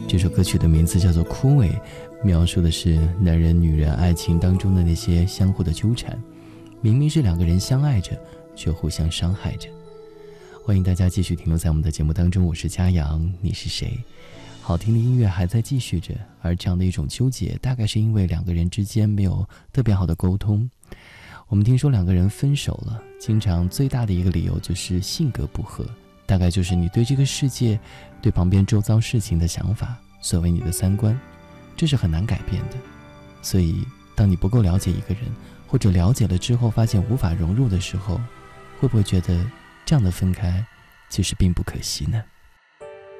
这首歌曲的名字叫做《枯萎》，描述的是男人女人爱情当中的那些相互的纠缠。明明是两个人相爱着，却互相伤害着。欢迎大家继续停留在我们的节目当中，我是嘉阳，你是谁？好听的音乐还在继续着，而这样的一种纠结，大概是因为两个人之间没有特别好的沟通。我们听说两个人分手了，经常最大的一个理由就是性格不合，大概就是你对这个世界，对旁边周遭事情的想法，所谓你的三观，这是很难改变的。所以当你不够了解一个人，或者了解了之后发现无法融入的时候，会不会觉得这样的分开其实并不可惜呢？